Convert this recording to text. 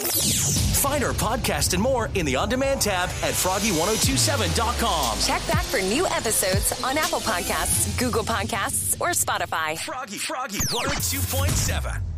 Find our podcast and more in the On Demand tab at Froggy1027.com. Check back for new episodes on Apple Podcasts, Google Podcasts, or Spotify. Froggy 102.7.